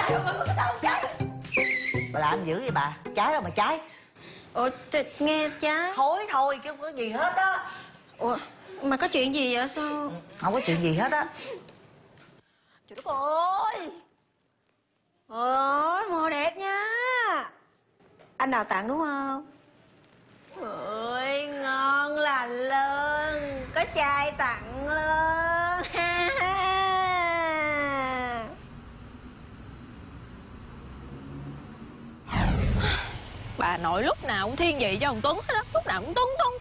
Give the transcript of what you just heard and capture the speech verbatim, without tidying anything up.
trái rồi, có sao không trái? Bà làm dữ vậy bà? Trái đâu mà trái? Ủa, nghe trái. Thôi thôi chứ không có gì hết á. Ủa, mà có chuyện gì vậy sao? Không có chuyện gì hết á. Trời đất ơi. Ôi, màu đẹp nha. Anh nào tặng đúng không? Ôi, ngon lành luôn. Có trai tặng luôn. Bà nội lúc nào cũng thiên vị cho thằng Tuấn hết đó. Lúc nào cũng Tuấn Tuấn